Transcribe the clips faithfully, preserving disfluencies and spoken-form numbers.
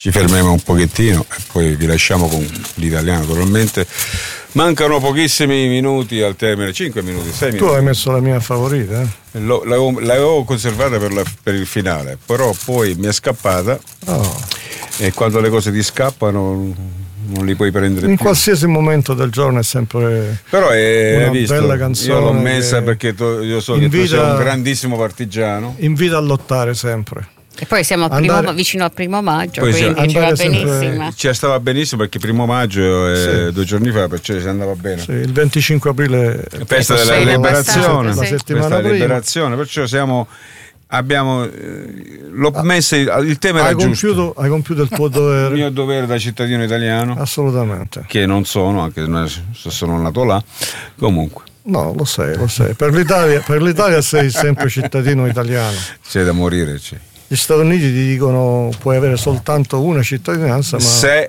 ci fermiamo un pochettino e poi vi lasciamo con l'italiano naturalmente. Mancano pochissimi minuti al termine, cinque minuti, sei minuti. Tu hai messo la mia favorita, eh? Lo, l'avevo, l'avevo conservata per, la, per il finale, però poi mi è scappata. Oh. E quando le cose ti scappano non li puoi prendere in più. Qualsiasi momento del giorno è sempre però è, una visto, bella canzone. Io l'ho messa perché tu, io so invita, che tu sei un grandissimo partigiano. Invita a lottare sempre. E poi siamo al andare, primo, vicino al primo maggio, poi quindi ci va benissimo. Sempre... Ci stava benissimo perché primo maggio è sì. due giorni fa, perciò ci andava bene. Sì, il venticinque aprile è festa della liberazione, la settimana festa della prima. liberazione, perciò siamo abbiamo l'ho messo il tema era hai giusto. Compiuto, hai compiuto il tuo dovere. Il mio dovere da cittadino italiano. Assolutamente. Che non sono, anche se sono nato là. Comunque. No, lo sei, lo sei. Per l'Italia, per l'Italia sei sempre cittadino italiano. C'è da morire, c'è. Gli Stati Uniti ti dicono puoi avere soltanto una cittadinanza, ma se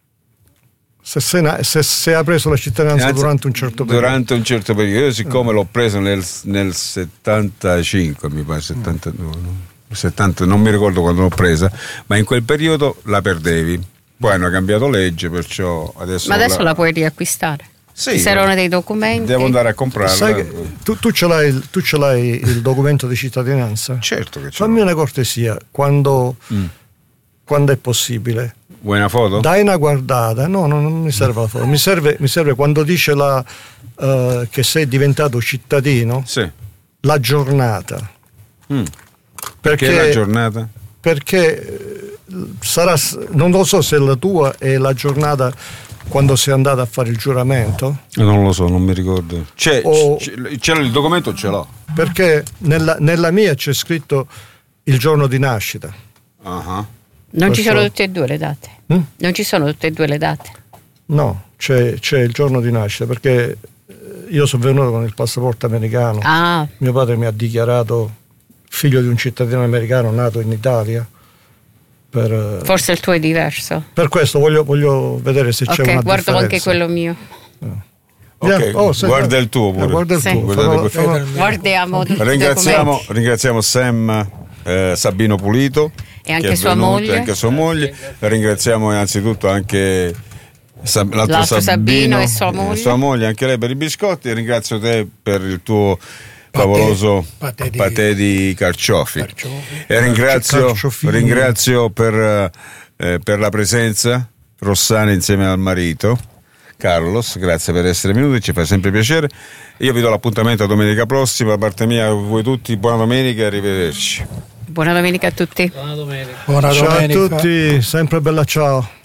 se, se, se, se hai preso la cittadinanza Anzi, durante un certo periodo. Durante un certo periodo. Io siccome mm. l'ho preso nel, nel settantacinque, mi pare settantadue, no? settanta, non mi ricordo quando l'ho presa, ma in quel periodo la perdevi. Poi hanno cambiato legge, perciò adesso. Ma adesso la, la puoi riacquistare. Sì, ci saranno dei documenti. Devo andare a comprarla. Sai che tu, tu, ce l'hai, tu ce l'hai il documento di cittadinanza? Certo che c'è. Fammi una cortesia, quando, mm. quando è possibile. Vuoi una foto? Dai una guardata. No, no, non mi serve la foto. Mi serve, mi serve quando dice la, uh, che sei diventato cittadino. Sì. La giornata. Mm. Perché, perché la giornata? Perché sarà, non lo so se la tua è la giornata quando sei andato a fare il giuramento? Non lo so, non mi ricordo. C'è, o, c'è, c'è il documento, ce l'ho. Perché nella, nella mia c'è scritto il giorno di nascita. Uh-huh. Non Questo... ci sono tutte e due le date? Mm? Non ci sono tutte e due le date? No, c'è, c'è il giorno di nascita, perché io sono venuto con il passaporto americano. Ah. Mio padre mi ha dichiarato figlio di un cittadino americano nato in Italia. Per, forse il tuo è diverso. Per questo voglio, voglio vedere se okay, c'è una guardo differenza. Anche quello mio. No. Okay. Oh, guarda il tuo pure. Guarda il sì. tuo. Guardate, Farò, farò. Guardiamo ringraziamo, ringraziamo Sam eh, Sabino Pulito e anche sua venuto, moglie. Anche sua moglie. Ringraziamo innanzitutto anche Sab- l'altro, l'altro Sabino, Sabino e sua moglie. e sua moglie, anche lei per i biscotti. Ringrazio te per il tuo favoloso patè di, patè di carciofi. carciofi. E ringrazio, ringrazio per, eh, per la presenza Rossana insieme al marito Carlos, grazie per essere venuti, ci fa sempre piacere. Io vi do l'appuntamento a domenica prossima, da parte mia a voi tutti buona domenica e arrivederci. Buona domenica a tutti. Buona domenica. Buona ciao domenica. A tutti, sempre bella ciao.